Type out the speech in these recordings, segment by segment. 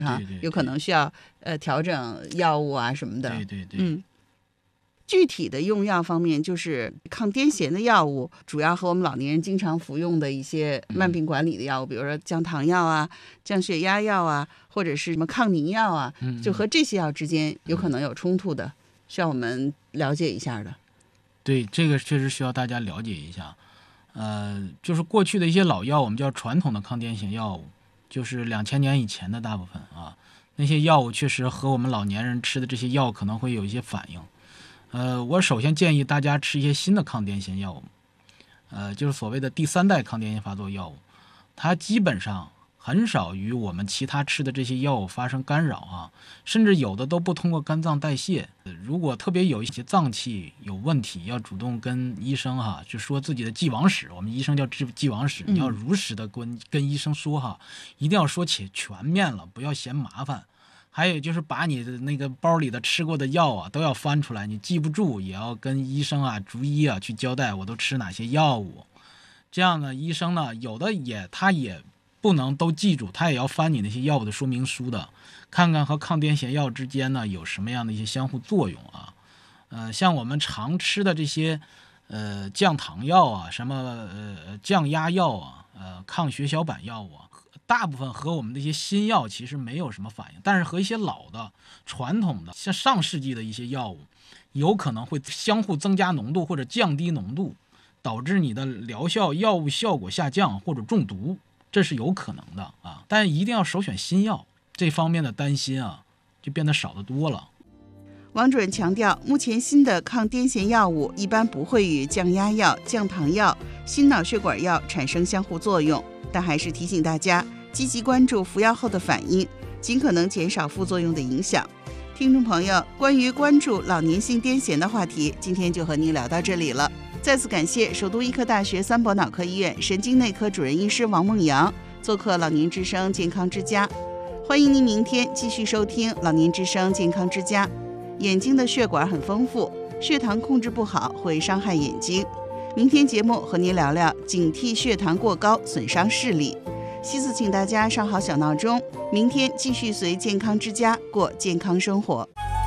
啊， 对对对， 有可能需要调整药物啊什么的。 对对对， 具体的用药方面，就是抗癫痫的药物，主要和我们老年人经常服用的一些慢病管理的药物，比如说降糖药啊、降血压药啊，或者是什么抗凝药啊，就和这些药之间有可能有冲突的，需要我们了解一下的。 对，这个确实需要大家了解一下。就是过去的一些老药，我们叫传统的抗癫痫药物，就是2000年以前的大部分啊，那些药物确实和我们老年人吃的这些药可能会有一些反应。我首先建议大家吃一些新的抗癫痫药物，就是所谓的第3代抗癫痫发作药物，它基本上很少与我们其他吃的这些药物发生干扰啊，甚至有的都不通过肝脏代谢。如果特别有一些脏器有问题，要主动跟医生就说自己的既往史，我们医生叫既往史，你要如实的跟医生说一定要说且全面了，不要嫌麻烦。还有就是把你的那个包里的吃过的药都要翻出来，你记不住也要跟医生逐一去交代我都吃哪些药物。这样呢，医生呢有的他也不能都记住，他也要翻你那些药物的说明书的，看看和抗癫痫药之间呢有什么样的一些相互作用像我们常吃的这些降糖药什么降压药抗血小板药物大部分和我们这些新药其实没有什么反应，但是和一些老的传统的像上世纪的一些药物有可能会相互增加浓度或者降低浓度，导致你的疗效药物效果下降或者中毒，这是有可能的但一定要首选新药，这方面的担心就变得少得多了。 王主任强调，目前新的抗癫痫药物一般不会与降压药、降糖药、心脑血管药产生相互作用，但还是提醒大家积极关注服药后的反应，尽可能减少副作用的影响。听众朋友，关于关注老年性癫痫的话题，今天就和您聊到这里了。再次感谢首都医科大学三博脑科医院神经内科主任医师王梦阳做客老年之声健康之家。欢迎您明天继续收听老年之声健康之家。眼睛的血管很丰富，血糖控制不好会伤害眼睛。明天节目和您聊聊警惕血糖过高损伤视力。希次请大家上好小闹钟，明天继续随健康之家过健康生活。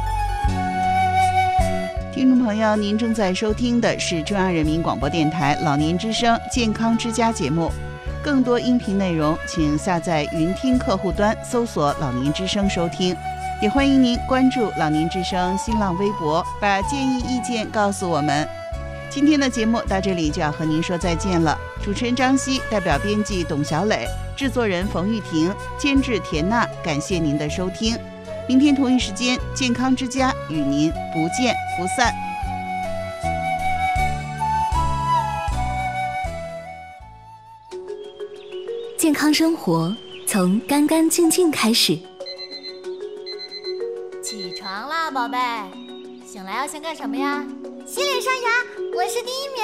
听众朋友，您正在收听的是中央人民广播电台老年之声健康之家节目。更多音频内容请下载云听客户端搜索老年之声收听，也欢迎您关注老年之声新浪微博，把建议意见告诉我们。今天的节目到这里就要和您说再见了，主持人张希代表编辑董小磊，制作人冯玉婷，监制田娜，感谢您的收听。明天同一时间，健康之家与您不见不散。 健康生活从干干净净开始。 起床啦，宝贝！醒来要先干什么呀？洗脸刷牙，我是第一名。